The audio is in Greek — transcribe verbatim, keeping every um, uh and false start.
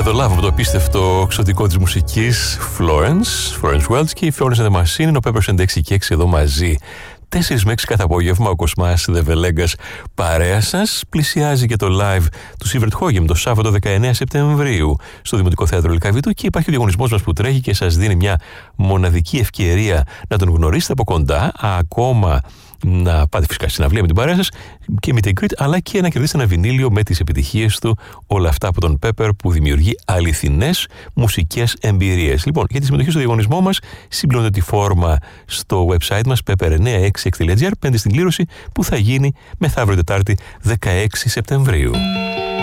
το Love από το απίστευτο εξωτικό της μουσικής Florence, Florence Welch και η Florence and the Machine είναι ο Peppers έξι και έξι εδώ μαζί. τέσσερις με έξι κάθε απόγευμα ο Κοσμάς The Velegas παρέα σας. Πλησιάζει και το live του Σίβερτ Χόγεμ το Σάββατο δεκαεννέα Σεπτεμβρίου στο Δημοτικό Θέατρο Λυκαβήτου και υπάρχει ο διαγωνισμός μας που τρέχει και σας δίνει μια μοναδική ευκαιρία να τον γνωρίσετε από κοντά, ακόμα να πάτε φυσικά στην αυλία με την παρέα σας και meet and greet, αλλά και να κερδίσετε ένα βινίλιο με τις επιτυχίες του, όλα αυτά από τον Pepper που δημιουργεί αληθινές μουσικές εμπειρίες. Λοιπόν, για τη συμμετοχή στο διαγωνισμό μας συμπληρώνετε τη φόρμα στο website μας pepper εννιά έξι έξι τελεία gr, πέντε στην κλήρωση που θα γίνει μεθαύριο Τετάρτη δεκαέξι Σεπτεμβρίου.